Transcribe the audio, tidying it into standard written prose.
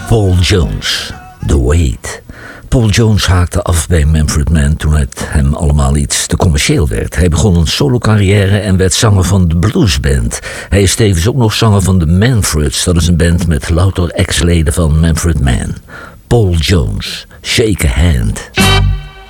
Paul Jones, The Wait. Paul Jones haakte af bij Manfred Mann toen het hem allemaal iets te commercieel werd. Hij begon een solo-carrière en werd zanger van de bluesband. Hij is tevens ook nog zanger van de Manfreds. Dat is een band met louter ex-leden van Manfred Mann. Paul Jones, Shake a Hand.